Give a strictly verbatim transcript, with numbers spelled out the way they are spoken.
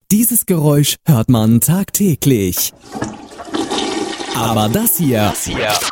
Dieses Geräusch hört man tagtäglich. Aber das hier, das hier